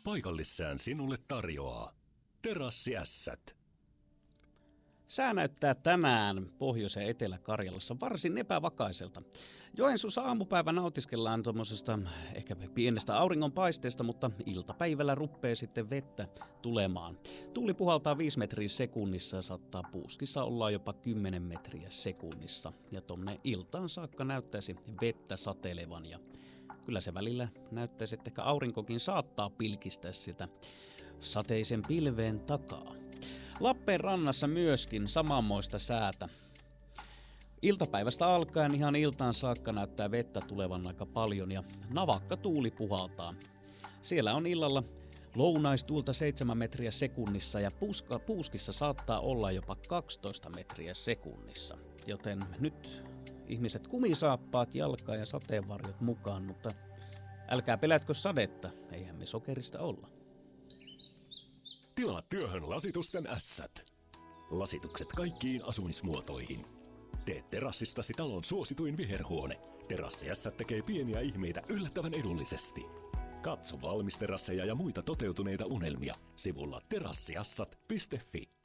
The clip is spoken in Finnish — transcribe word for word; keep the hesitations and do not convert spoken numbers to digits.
paikallissään sinulle tarjoaa Terassiässät. Sää näyttää tänään Pohjois- ja Etelä-Karjalassa varsin epävakaiselta. Joensuussa aamupäivä nautiskellaan tuommoisesta ehkä pienestä auringonpaisteesta, mutta iltapäivällä ruppee sitten vettä tulemaan. Tuuli puhaltaa viisi metriä sekunnissa ja saattaa puuskissa olla jopa kymmenen metriä sekunnissa. Ja tuonne iltaan saakka näyttäisi vettä satelevan ja kyllä se välillä näyttäisi, että ehkä aurinkokin saattaa pilkistää sitä sateisen pilveen takaa. Lappeenrannassa myöskin samanmoista säätä. Iltapäivästä alkaen ihan iltaan saakka näyttää vettä tulevan aika paljon ja navakka tuuli puhaltaa. Siellä on illalla lounaistuulta seitsemän metriä sekunnissa ja puuska, puuskissa saattaa olla jopa kaksitoista metriä sekunnissa. Joten nyt ihmiset kumisaappaat jalkaan ja sateenvarjot mukaan, mutta älkää pelätkö sadetta, eihän me sokerista olla. Tilaa työhön lasitusten ässät. Lasitukset kaikkiin asumismuotoihin. Tee terassistasi talon suosituin viherhuone. Terassiässät tekee pieniä ihmeitä yllättävän edullisesti. Katso valmisterasseja ja muita toteutuneita unelmia sivulla terassiassat piste fi.